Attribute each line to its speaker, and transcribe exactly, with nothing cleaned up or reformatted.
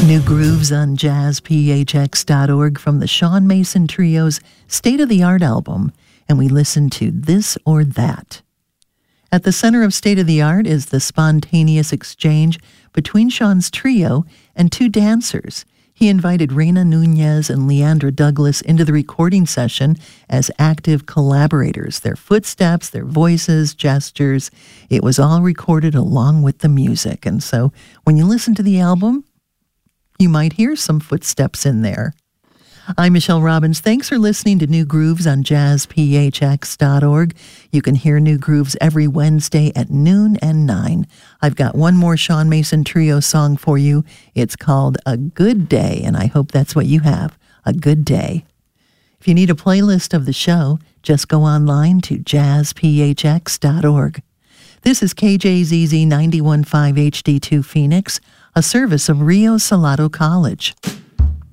Speaker 1: New grooves on jazz p h x dot org from the Sean Mason Trio's State of the Art album, and we listen to This or That. At the center of State of the Art is the spontaneous exchange between Sean's trio and two dancers. He invited Reina Nunez and Leandra Douglas into the recording session as active collaborators. Their footsteps, their voices, gestures, it was all recorded along with the music. And so when you listen to the album, you might hear some footsteps in there. I'm Michelle Robbins. Thanks for listening to New Grooves on jazz p h x dot org. You can hear New Grooves every Wednesday at noon and nine. I've got one more Sean Mason Trio song for you. It's called A Good Day, and I hope that's what you have, a good day. If you need a playlist of the show, just go online to jazz p h x dot org. This is K J Z Z ninety-one point five H D two Phoenix, a service of Rio Salado College.